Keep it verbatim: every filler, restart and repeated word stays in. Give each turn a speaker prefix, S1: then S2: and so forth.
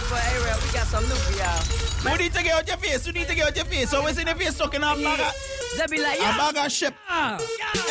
S1: But anyway, we got some new for y'all.
S2: You need to get out your face. You need to get out your face. So what's in the face talking about?
S1: They be like,
S2: A
S1: yeah.
S2: bag of ship.
S1: Yeah.